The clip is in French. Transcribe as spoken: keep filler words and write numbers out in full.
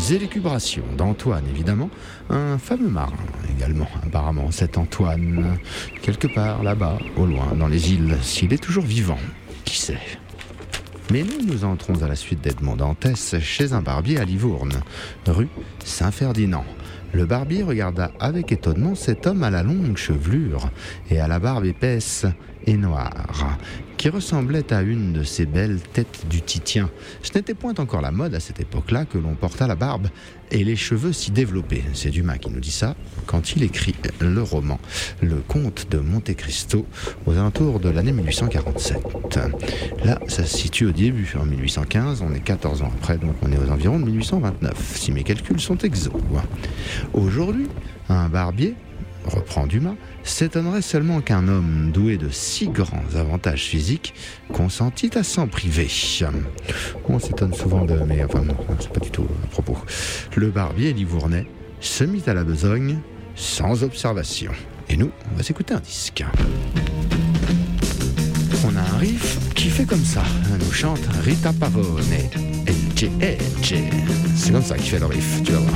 Les élucubrations d'Antoine, évidemment, un fameux marin également, apparemment, cet Antoine, quelque part là-bas, au loin, dans les îles, s'il est toujours vivant, qui sait. Mais nous, nous entrons à la suite d'Edmond Dantès chez un barbier à Livourne, rue Saint-Ferdinand. Le barbier regarda avec étonnement cet homme à la longue chevelure et à la barbe épaisse et noire, qui ressemblait à une de ces belles têtes du Titien. Ce n'était point encore la mode à cette époque-là que l'on porta la barbe et les cheveux si développés. C'est Dumas qui nous dit ça quand il écrit le roman Le Comte de Monte Cristo aux alentours de l'année mille huit cent quarante-sept. Là, ça se situe au début, en mille huit cent quinze, on est quatorze ans après, donc on est aux environs de mille huit cent vingt-neuf, si mes calculs sont exacts. Aujourd'hui, un barbier, reprend Dumas, s'étonnerait seulement qu'un homme doué de si grands avantages physiques consentît à s'en priver. On s'étonne souvent de... mais enfin non, c'est pas du tout à propos. Le barbier livournais se mit à la besogne sans observation. Et nous, on va s'écouter un disque. On a un riff qui fait comme ça. Nous chante Rita Pavone. Elche, Elche. C'est comme ça qu'il fait le riff, tu vas voir.